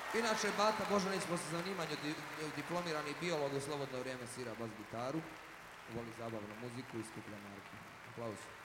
Inače, Bata Božanić po zanimanju diplomirani biolog u slobodno vrijeme svira bas gitaru, voli zabavnu muziku i skuplja marke. Aplauz.